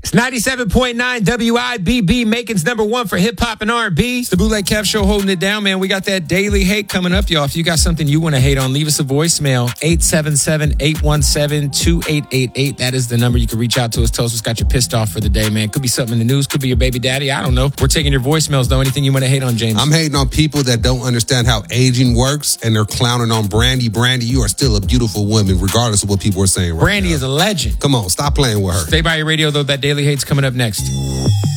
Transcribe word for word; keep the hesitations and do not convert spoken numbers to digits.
It's ninety-seven point nine W I B B, Macon's number one for hip-hop and R and B. It's the Bootleg Kev Show holding it down, man. We got that daily hate coming up, y'all. If you got something you want to hate on, leave us a voicemail, eight seven seven, eight one seven, two eight eight eight. That is the number. You can reach out to us. Tell us what's got you pissed off for the day, man. Could be something in the news. Could be your baby daddy. I don't know. We're taking your voicemails, though. Anything you want to hate on, James? I'm hating on people that don't understand how aging works, and they're clowning on Brandy. Brandy, you are still a beautiful woman, regardless of what people are saying right Brandy now. is a legend. Come on, stop playing with her. Stay by your radio, though. That daily hate's coming up next.